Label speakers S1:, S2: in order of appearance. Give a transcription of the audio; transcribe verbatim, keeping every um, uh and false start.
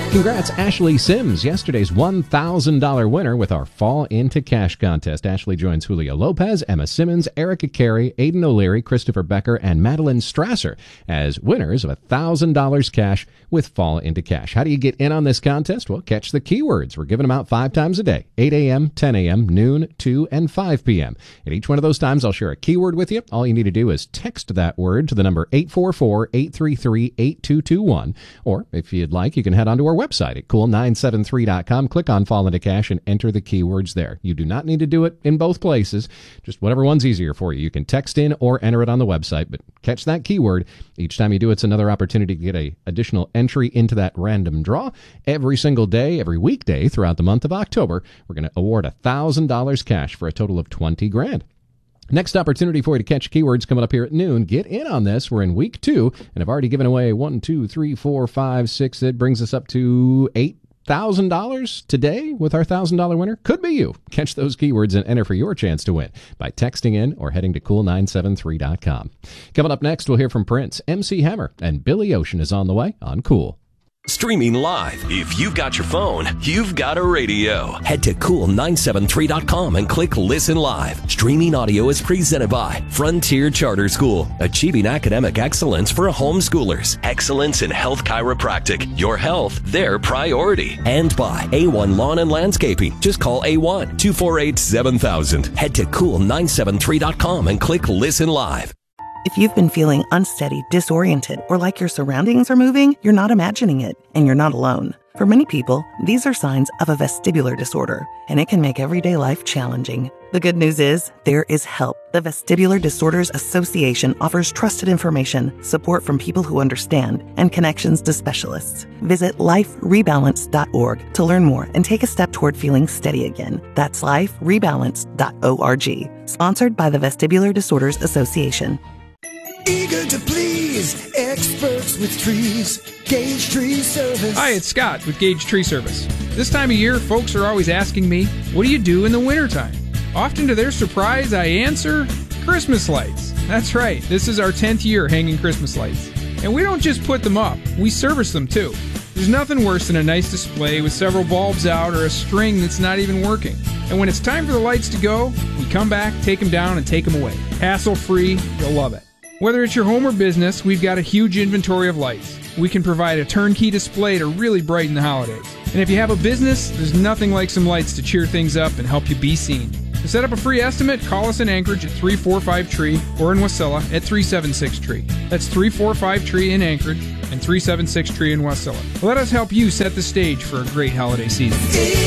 S1: Congrats, Ashley Sims, yesterday's one thousand dollars winner with our Fall Into Cash contest. Ashley joins Julio Lopez, Emma Simmons, Erica Carey, Aiden O'Leary, Christopher Becker, and Madeline Strasser as winners of one thousand dollars cash with Fall Into Cash. How do you get in on this contest? Well, catch the keywords. We're giving them out five times a day, eight a.m., ten a.m., noon, two, and five p.m. At each one of those times, I'll share a keyword with you. All you need to do is text that word to the number eight four four, eight three three, eight two two one. Or if you'd like, you can head on to our website at cool nine seven three dot com. Click on Fall Into Cash and enter the keywords there. You do not need to do it in both places. Just whatever one's easier for you. You can text in or enter it on the website, but catch that keyword. Each time you do, it's another opportunity to get a additional entry into that random draw. Every single day, every weekday throughout the month of October, we're going to award one thousand dollars cash for a total of twenty grand. Next opportunity for you to catch keywords coming up here at noon. Get in on this. We're in week two, and I've already given away one, two, three, four, five, six. It brings us up to eight thousand dollars today with our one thousand dollars winner. Could be you. Catch those keywords and enter for your chance to win by texting in or heading to cool nine seven three dot com. Coming up next, we'll hear from Prince, M C Hammer, and Billy Ocean is on the way on Cool.
S2: Streaming live. If you've got your phone, you've got a radio. Head to cool nine seven three dot com and click Listen Live. Streaming audio is presented by Frontier Charter School, achieving academic excellence for homeschoolers. Excellence in health chiropractic. Your health, their priority. And by A one Lawn and Landscaping. Just call A one, two four eight, seven thousand. Head to cool nine seven three dot com and click Listen Live.
S3: If you've been feeling unsteady, disoriented, or like your surroundings are moving, you're not imagining it, and you're not alone. For many people, these are signs of a vestibular disorder, and it can make everyday life challenging. The good news is, there is help. The Vestibular Disorders Association offers trusted information, support from people who understand, and connections to specialists. Visit life rebalance dot org to learn more and take a step toward feeling steady again. That's life rebalance dot org. Sponsored by the Vestibular Disorders Association.
S4: Eager to please, experts with trees, Gage Tree Service.
S5: Hi, it's Scott with Gage Tree Service. This time of year, folks are always asking me, what do you do in the wintertime? Often to their surprise, I answer, Christmas lights. That's right, this is our tenth year hanging Christmas lights. And we don't just put them up, we service them too. There's nothing worse than a nice display with several bulbs out or a string that's not even working. And when it's time for the lights to go, we come back, take them down, and take them away. Hassle-free, you'll love it. Whether it's your home or business, we've got a huge inventory of lights. We can provide a turnkey display to really brighten the holidays. And if you have a business, there's nothing like some lights to cheer things up and help you be seen. To set up a free estimate, call us in Anchorage at three four five tree or in Wasilla at three seven six tree. That's three four five tree in Anchorage and three seven six tree in Wasilla. Let us help you set the stage for a great holiday season.